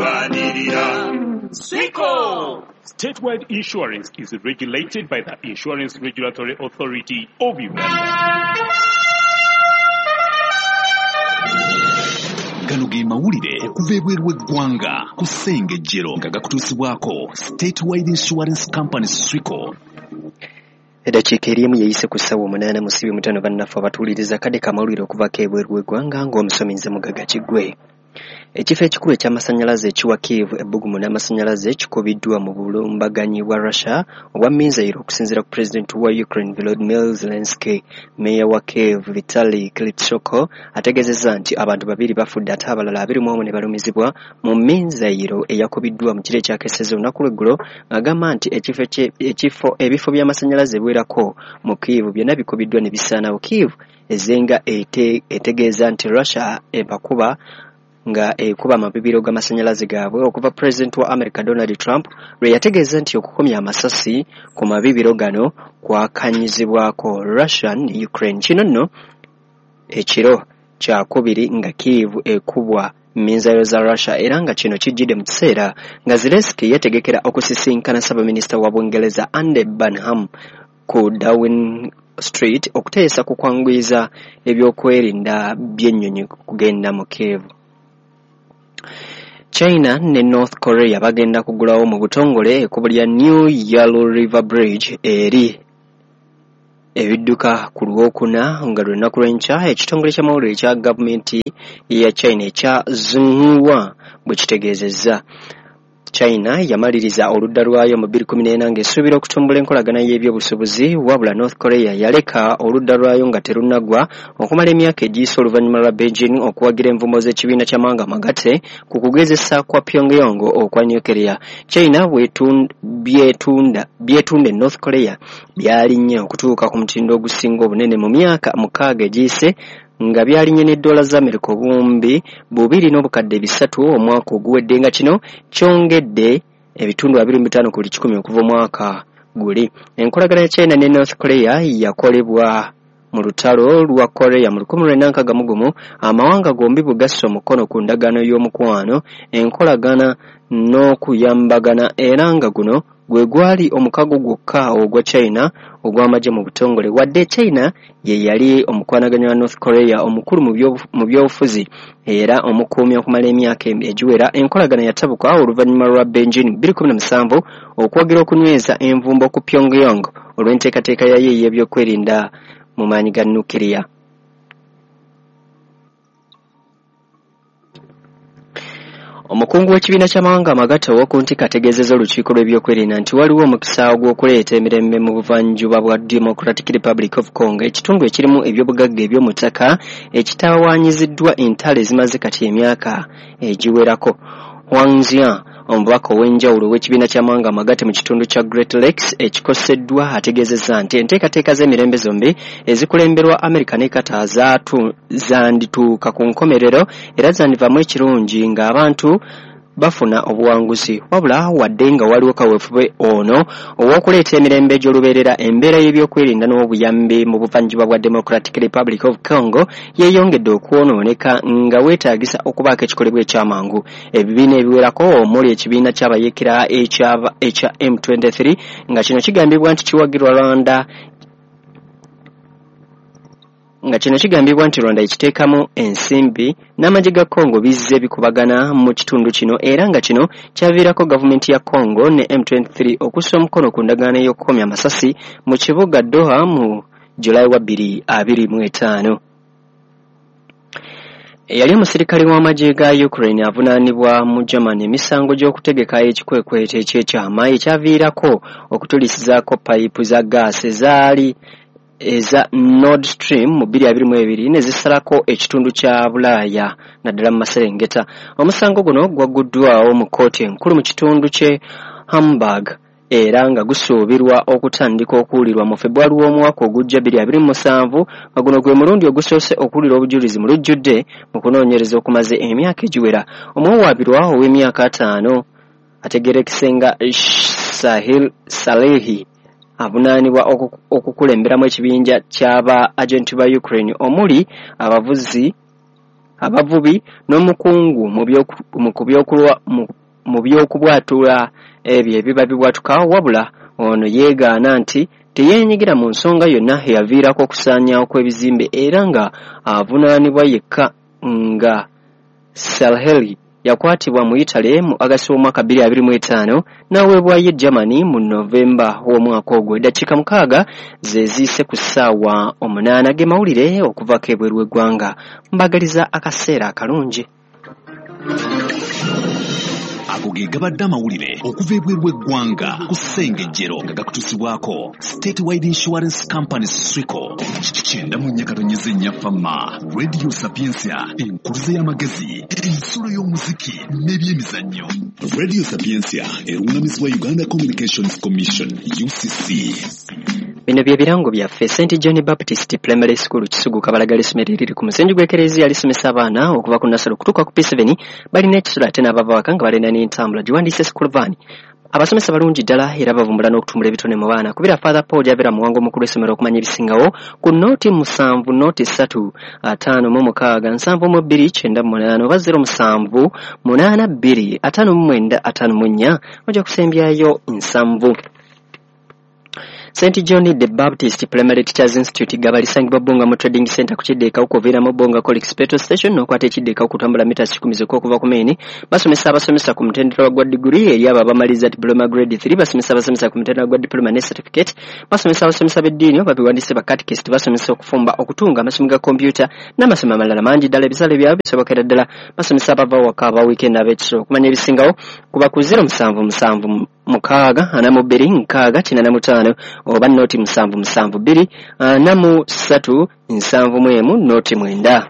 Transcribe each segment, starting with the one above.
kulwanirira. Siko! Statewide insurance is regulated by the Insurance Regulatory Authority of Uganda. Gano ge mawulire okuva ebweru w'eggwanga ku Ssengejjero nga gakutuusibwako Statewide Insurance Company Swico. Eddakiika erimu yeyise ku ssaawa 8 mu Ssibye mutano bannaffe abatuuliriza kadde kamawulire okuvako ebweru w'eggwanga ng'omusomi nze Mugaga Kiggwe. Ekifo ekikulu eky'amasannyalaze ekiwa Kyiv ebbugumu n'amasannyalaze kikubiddwa mu bulumbaganyi bwa Russia obwa Minzairo okusinziira ku Pulezidenti wa Ukraine Volodymyr Zelensky. Meeya wa Kyiv Vitali Klitschko ategeezezza nti abantu 2 bafudde ate abalala 21 ne balumizibwa mu Minzairo eyakubiddwa mu kiro ekyakeesezza olunaku lw'eggulo, ng'agamba nti ebifo by'amasannyalaze ebiwerako mu Kyiv byonna bikubiddwa ne bisaanawo. Kyiv ezenga etegeeza nti Russia ebakuba nga ekuba amabibiro g'amasannyalaze gaabwe okuva Pulezidenti wa America Donald Trump lwe yategeeza nti okukomya amasasi ku mabibiro gano kwakanyizibwako Russia ne Ukraine. Kino nno ekiro kyakubiri nga Kyiv ekubwa minzairo za Russia era nga kino kijjidde mu kiseera nga Zelensky yetegekera okusisinkana Ssaabaminisita wa Bungereza Andy Burnham ku Downing Street okuteesa ku kwanguyiriza ebyokwerinda by'ennyonyi kugenda mu Kyiv. China ne North Korea bagenda kugulawo mu butongole ekkubo lya New Yalu River Bridge eri ebidduka ku Lwokuna nga lunaku lw'enkya. Ekitongole ky'amawulire ekya gavumenti ya China ekya Xinhua bwe kitegeezezza. China yamaliriza oludda lwayo mu 2014 ng'esuubira okutumbula enkolagana y'ebyobusuubuzi, wabula North Korea yaleka oludda lwayo nga terunnagwa okumala emyaka egiyise oluvannyuma lwa Beijing okuwagira envumbo z'ekibiina ky'amawanga amagatte ku kugezesa kwa Pyongyang okwa nuclear. China byetunde North Korea byalinnye okutuuka ku mutindo ogusinga obunene mu myaka 6 egiyise nga byalinnye ne $2 za Amerika obuwumbi 2.3 omwaka oguwedde, nga kino kyongedde ebitundu 25 ku buli 100 okuva omwaka guli. Enkolagana ya China ne North Korea yakolebwa mu lutalo lwa Korea mu 1961. Amawanga gombi bugasse omukono ku ndagaano y'omukwano, enkolagana n'okuyambagana era nga guno gwe gwali omukago gwokka ogwa China ogw'amagye mu butongole, wadde China ye yali omukwanaganya wa North Korea omukulu mu byobufuzi era omukuumi okumala emyaka egiwera. Enkolagana yatabuka oluvannyuma lwa Beijing 2017 okwagira okunyweza envumbo ku Pyongyang olw'enteekateeka yayo ey'ebyokwerinda mu maanyi ga nuclear. Omukungu w'ekibiina ky'amawanga amagatte ow'okuntika ategeezezza olukiiko lw'ebyokwerinda nti waliwo omukisa gw'okuleeta emirembe mu buvanjuba bwa Democratic Republic of Congo, ekitundu ekirimu ebyobugagga eby'omu ttaka ekitawaanyiziddwa entalo ezimaze kati emyaka egiwerako. Wang Jian, omubaka ow'enjawulo w'ekibiina ky'amawanga amagatte mu kitundu kya Great Lakes ekikoseddwa, ategeezezza nti enteekateeka z'emirembe zombi ezikulemberwa America ne Qatar zandituuka ku nkomerero era zandivaamu ekirungi ng'abantu bafuna obuwanguzi, wabula wadde nga waliwo kaweefube ono ow'okuleeta emirembe gy'olubeerera, embeera y'ebyokwerinda n'obuyambi mu buvanjuba bwa Democratic Republic of Congo yeeyongedde okwonooneka nga weetaagisa okubaako ekikolebwa ekyamangu. Ebibiina ebiwerako omuli ekibiina ky'abayeekera ekya M23 nga kino kigambibwa nti kiwagirwa Rwanda ekiteekamu ensimbi n'amagye ga Congo bizze bikubagana mu kitundu kino era nga kino kyaviirako gavumenti ya Congo ne M23 okussa omukono ku ndagaano y'okukomya amasasi mu kibuga Doha mu Julayi wa 2025. Eyali omusirikale w'amagye ga Ukraine avunaanibwa mu Germany emisango gy'okutegeka ekikwekweto ekyekyama ekyaviirako okutulisizaako payipu za gaasi ezaali eza Nord Stream mu 2022 ne zisalako ekitundu kya Bulaaya naddala mu Maserengeta. Omusango guno gwaguddwawo mu kkooti enkulu mu kitundu kye Hamburg era nga gusuubirwa okutandika okuwulirwa mu February w'omwaka ogujja 2027, nga guno gwe mulundi ogusoose okuwulira obujulizi mu lujjudde mu kunoonyereza okumaze emyaka egiwera. Omuwawaabirwa ow'emyaka 5 ategeerekese nga Sahil Salehi avunaanibwa okukulemberamu ekibinja ky'aba agenti ba Ukraine omuli abavubi n'omukungu mu by'okubwatula ebyo ebiba bibwatuka wabula ono yeegaana nti teyeenyigira mu nsonga yonna eyaviirako okusaanyaawo kw'ebizimbe era nga avunaanibwa yekka nga Salheli yakwatibwa mu Italy mu Agasti w'omwaka 2025 n'aweebwayo Germany mu Novemba w'omwaka ogwo. Eddakiika 6 ze ziise ku ssaawa 8 ge mawulire okuvako ebweru w'eggwanga. Mbagaliza akaseera akalungi. Ago ge gabadde amawulire okuva ebweru w'eggwanga ku ssengejjero nga gakutuusibwako Statewide Insurance Company Swico. Kyenda mu nnyakatonyeza ennyafamma Radio Sapiensia, enkuluze y'amagezi, ensulo y'omuziki n'ebyemizannyo. Radio Sapiensia erungamizibwa Uganda Communications Commission UCC. Bino bye birango byaffe. St. John Baptist Primary School Kisugu Kabalaga lisomero eriri ku musenju gw'ekereziya lisomesa abaana okuva ku nasalo okutuuka ku P7 balina ekisula ate n'abavawaka nga balina n'entambula giwandiise school van. Abasomesa balungi ddala era bavumbula n'okutumbula ebitone mu baana. Kubira Father Paul Javera muwango omukulu w'essomero okumanya ebisingawo ku nooti 7 nooti 3 5 mu 6 7 mu 2 9 mu 8 oba 0 7 8 2 5 mu 9 5 mu 4 ojja kusembyayo 7. St. John the Baptist Primary Teachers Institute gabalisangibwa Bonga mu Trading Center ku kiddeeka okuviira mu Bonga Colix Petrol Station n'okwata ekiddeeka okutambula mita 10 okuva ku main. Basomesa abasomesa ku mutendera gwa degree eri abo abamaliza diploma grade 3. Basomesa abasomesa ku mutendera gwa diploma ne certificate. Basomesa abasomesa b'eddiini oba biwandiise ba catechist. Basomesa okufumba okutunga amasomo ga computer n'amasomo amalala mangi ddala ebisale byabwe bisobokera ddala. Basomesa abava waka aba weekend ab'ekisolo okumanya ebisingawo kuba ku 077 mukaaga 42 45 oba noti 772 43 71 noti 9.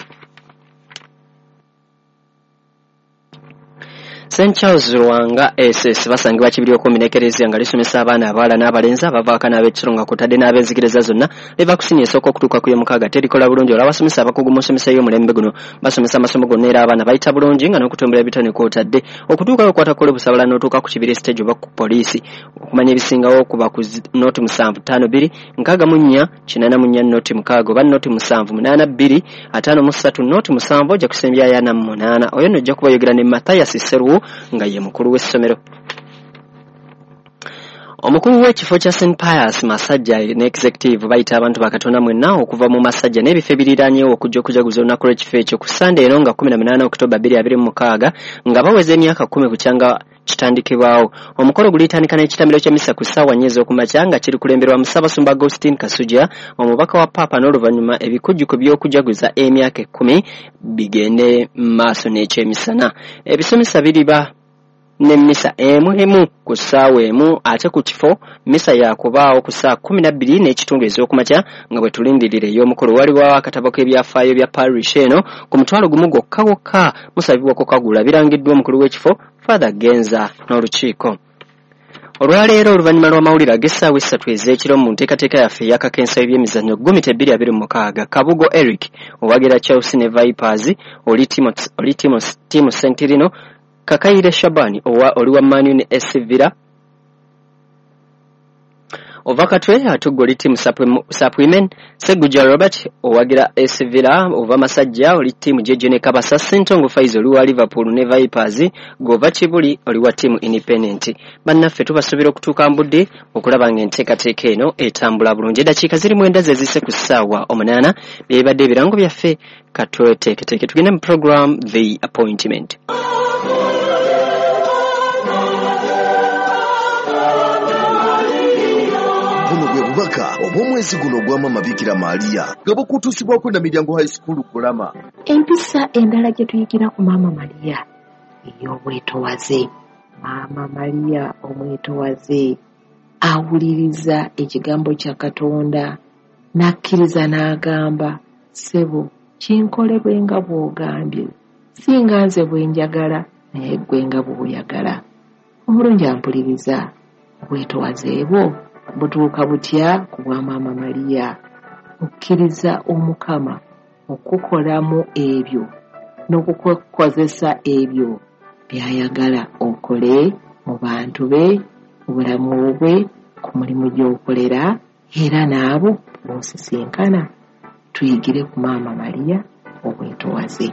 St. Charles Rwanga SS basangibwa kibiri okuminekereza nga lisomesa abaana abawala n'abalenzi abavaaka n'ab'ekisolo nga kutadde n'ab'enzikiriza zonna lebakusinya esooka okutuuka ku y'omukaaga terikola bulungi olwa basomesa abakugu mu nsomesa y'omulembe guno basomesa amasomo gonna era abaana bayita bulungi nga n'okutumbula ebitone kwotadde okutuuka okukwata busabala n'otuuka ku kibiri stage oba ku poliisi okumanya ebisingawo okuba ku noti 752 64 84 noti 6 oba noti 782 53 noti 7 ojja kusembya yana 8 oyo nojja kubayogera ne Matthias Seru nga ye mukulu w'essomero. Omukulu w'ekifo kya St. Pius Masajja ne executive bayita abantu bakatonda mwenna okuva mu Masajja n'ebifo ebiriraanyewo okujja okujaguza olunaku lw'ekifo ekyo ku Sunday eno nga 18 Oktoba 2026 nga baweza emyaka 10 kukyanga kitandikibwawo. Omukolo gulitandika n'ekitamiro kya misa ku ssaawa 4 ez'okumakya nga kiri kulemberwa mu Ssaabasumba Agustin Kasujja omubaka wa Papa n'oluvannyuma ebikujjuko by'okujaguza emyaka 10 bigende maaso n'ekyemisana. Ebisomesa biriba ne misa emu ku ssaawa emu ate ku kifo misa yakubaawo ku saa 12 n'ekitundu ez'okumakya nga bwe tulindirira ey'omukolo waliwo akatabo k'ebyafaayo bya parish eno ku mutwalo gumu gwokka gwokka musabibwa kukagula birangiddwa omukulu w'ekifo Father Genza n'olukiiko. Olwaleero oluvannyuma lw'amawulire ag'essaawa 3 ez'ekiro mu nteekateeka yaffe ey'akakensa ebyemizannyo 1226 Kabugo Eric owagira Chelsea ne Vipers oli Timo Sentirino Kakayire Shabani oli wa Man U ne AS Villa Ovakatwe atuggo oli timu Sapwimen Seguja Robert owagira AS Villa ova Masajja oli timu Jeje ne Kabasa Sentongo Faizo oli wa Liverpool ne Vipers Gova Chibuli oli wa timu Independent. Bannaffe tubasubira okutuuka mbudde okulaba ng'enteekateeka eno etambula bulungi. Eddakiika ziri 9 zezise ku ssaawa 8 byebadde ebirango byaffe katweteeketeeke tugende mu program The Appointment. Baka obw'omwezi guno gw'Mama Bikira Maria nga bukutuusibwako na Miryango High School Kulama. Empisa endala gye tuyigira ku Mama Maria ey'obwetowaze. Mama Maria omwetowaze awuliriza ekigambo kya Katonda n'akkiriza n'agamba ssebo kinkolebwe nga bw'ogambye singa nze bwe njagala naye ggwe nga bw'oyagala. Omulungi ampuliriza obwetowaze bwo butuuka butya ku bwa Mama Maria okkiriza Omukama okukolamu ebyo n'okukozesa ebyo by'ayagala okole mu bantu be mu bulamu bwe ku mulimu gy'okolera era n'abo b'osisinkana. Tuyigire ku Mama Maria obwetowaze.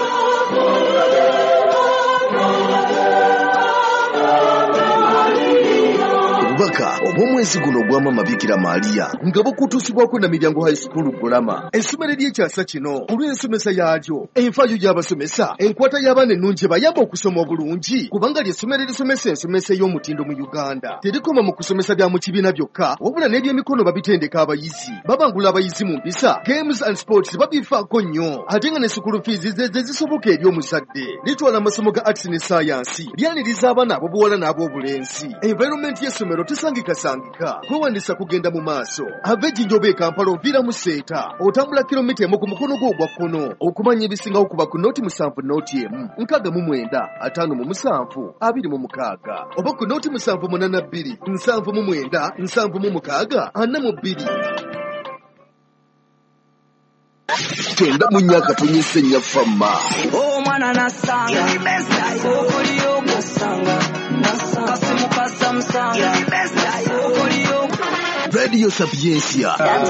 Obubaka obw'omwezi guno ogwa Maama Bikira Maria nga bukutuusibwako na Miryango High School Bulama. Essomero ly'ekyasa kino olw'ensomesa yaalyo, enfaayo y'abasomesa, enkwata y'abaana ennungi bayamba okusoma obulungi kubanga ly'essomero erisomesa ensomesa ey'omutindo mu Uganda. Terikoma mu kusomesa bya mu kibiina byokka wabula n'ebyemikono babitendeka abayizi, babangula abayizi mu mpisa, games and sports babifaako nnyo, ate nga ne school fees ze zisoboka eri omuzadde. Litwala amasomo ga arts ne science, lyaniriza abaana ab'obuwala n'ab'obulenzi. Environment y'essomero tesangikasangika, kwewandiisa kugenda mu maaso. Ava Ejjinjoba e Kampala oviira mu Seeta, otambula kilomita emu ku mukono gwo ogwa kkono. Okumanya ebisingawo kuba ku nooti 7 nooti emu 69 57 26 oba ku nooti 782 79 76 42. Kenda mu nnyaka tunyise famma. Oh mwana nasanga okoliyo nasanga kasimu kasamsanga okoliyo Radio Sapiencia.